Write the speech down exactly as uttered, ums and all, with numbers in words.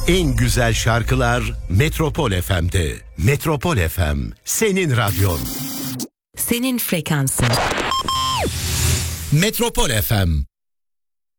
En güzel şarkılar Metropol F M'de. Metropol F M, senin radyon. Senin frekansın. Metropol F M.